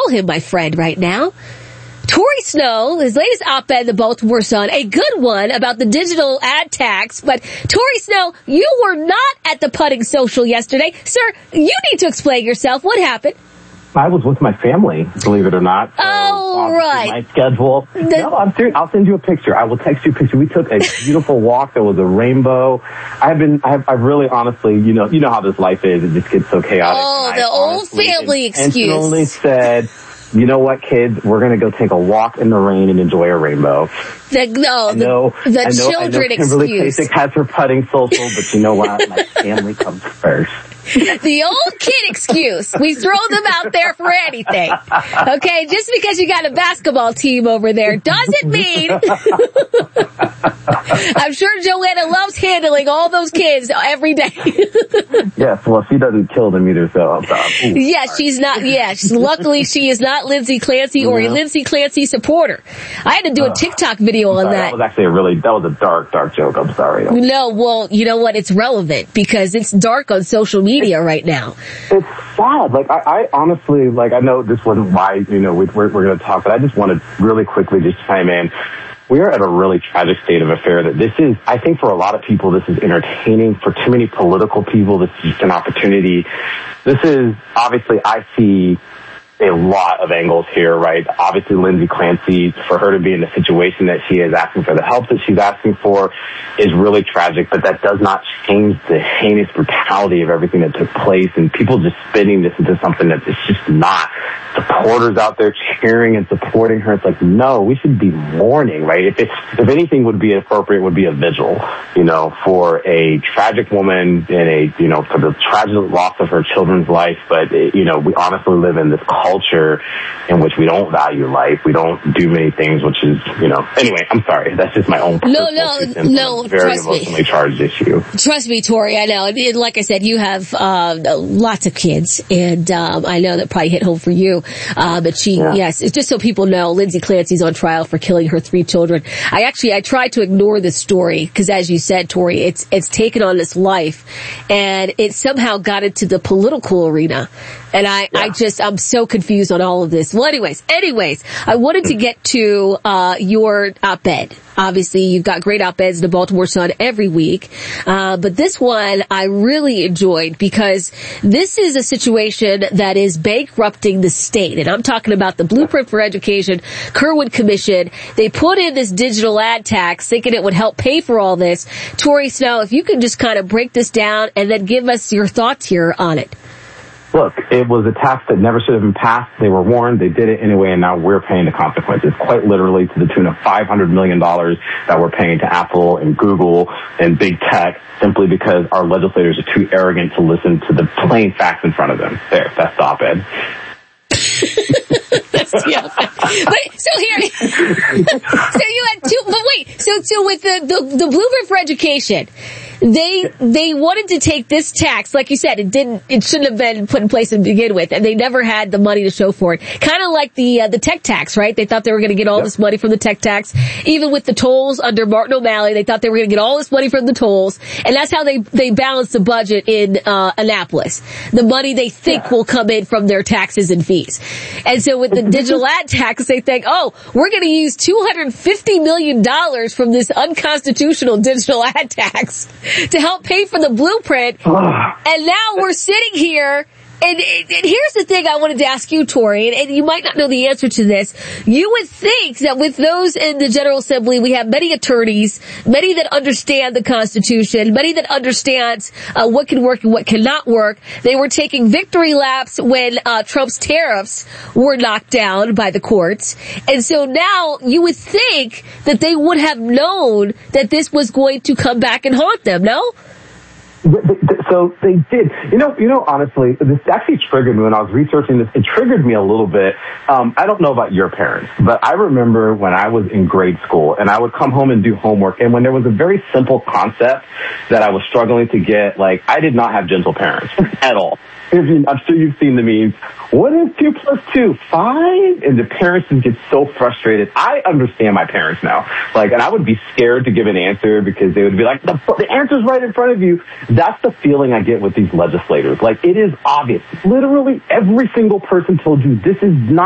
call him my friend right now. Tori Snow, his latest op-ed in the Baltimore Sun, a good one about the digital ad tax. But Tori Snow, you were not at the putting social yesterday. Sir, you need to explain yourself. What happened? I was with my family, believe it or not. So right. My schedule. No, I'm serious. I'll send you a picture. I will text you a picture. We took a beautiful walk. There was a rainbow. I've really honestly, you know how this life is. It just gets so chaotic. Oh, the old family excuse. Intentionally said, you know what, kids? We're going to go take a walk in the rain and enjoy a rainbow. The children excuse. Kimberly Kasich has her putting social, but you know what? My family comes first. The old kid excuse. We throw them out there for anything. Okay, just because you got a basketball team over there doesn't mean... I'm sure Joanna loves handling all those kids every day. Yes, well, she doesn't kill them either, so... Yes, she's not, luckily she is not Lindsay Clancy or a Lindsay Clancy supporter. I had to do a TikTok video on that. That was actually that was a dark joke, I'm sorry. No, well, you know what, it's relevant because it's dark on social media right now. It's sad. Like, I honestly, like, I know this wasn't why, we're going to talk, but I just wanted really quickly just chime in. We are at a really tragic state of affair that this is, I think for a lot of people, this is entertaining. For too many political people, this is just an opportunity. This is, obviously, I see a lot of angles here, right? Obviously, Lindsay Clancy, for her to be in the situation that she is asking for, the help that she's asking for is really tragic, but that does not change the heinous brutality of everything that took place and people just spinning this into something that it's just not. Supporters out there cheering and supporting her. It's like, no, we should be mourning, right? If anything would be appropriate, would be a vigil, for a tragic woman and for the tragic loss of her children's life. But, we honestly live in this culture in which we don't value life. We don't do many things, which is, anyway, I'm sorry. That's just my own No, very emotionally charged issue. Trust me, Tori, I know. Like I said, you have lots of kids, and I know that probably hit home for you. But yes, it's just so people know, Lindsay Clancy's on trial for killing her 3 children. I tried to ignore this story because, as you said, Tori, it's taken on this life, and it somehow got into the political arena. And I'm so confused on all of this. Well, anyways, I wanted to get to your op-ed. Obviously, you've got great op-eds in the Baltimore Sun every week. But this one I really enjoyed because this is a situation that is bankrupting the state. And I'm talking about the Blueprint for Education, Kirwan Commission. They put in this digital ad tax thinking it would help pay for all this. Tori Snow, if you can just kind of break this down and then give us your thoughts here on it. Look, it was a tax that never should have been passed. They were warned. They did it anyway, and now we're paying the consequences, quite literally to the tune of $500 million that we're paying to Apple and Google and big tech simply because our legislators are too arrogant to listen to the plain facts in front of them. There, that's the op-ed. So with the Blueprint for Education, they wanted to take this tax, like you said, it shouldn't have been put in place to begin with, and they never had the money to show for it. Kind of like the tech tax, right? They thought they were going to get all this money from the tech tax. Even with the tolls under Martin O'Malley, they thought they were going to get all this money from the tolls, and that's how they balanced the budget in Annapolis. The money they think will come in from their taxes and fees. And so with the digital ad tax, they think, we're going to use $250 million from this unconstitutional digital ad tax to help pay for the blueprint. And now we're sitting here. And here's the thing I wanted to ask you, Tori, and you might not know the answer to this. You would think that with those in the General Assembly, we have many attorneys, many that understand the Constitution, many that understand what can work and what cannot work. They were taking victory laps when Trump's tariffs were knocked down by the courts. And so now you would think that they would have known that this was going to come back and haunt them, no? So they did. Honestly, this actually triggered me when I was researching this. It triggered me a little bit. I don't know about your parents, but I remember when I was in grade school and I would come home and do homework. And when there was a very simple concept that I was struggling to get, like, I did not have gentle parents at all. I'm sure you've seen the memes. What is 2 + 2? 5? And the parents just get so frustrated. I understand my parents now. And I would be scared to give an answer because they would be like, the answer's right in front of you. That's the feeling I get with these legislators. It is obvious. Literally every single person told you this is not